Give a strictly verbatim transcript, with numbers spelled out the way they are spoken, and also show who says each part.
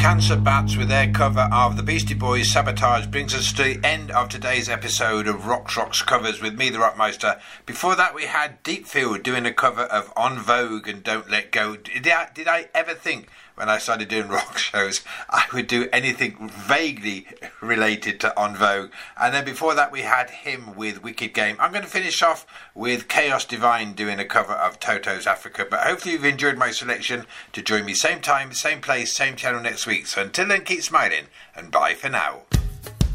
Speaker 1: Cancer Bats with their cover of the Beastie Boys' Sabotage brings us to the end of today's episode of Rock Rocks Covers with me, the Rockmeister. Before that we had Deepfield doing a cover of En Vogue and Don't Let Go. Did I, did I ever think when I started doing rock shows I would do anything vaguely related to En Vogue? And then before that we had him with Wicked Game. I'm going to finish off with Chaos Divine doing a cover of Toto's Africa, but hopefully you've enjoyed my selection. To join me same time, same place, same channel next week. So until then, keep smiling and bye for now.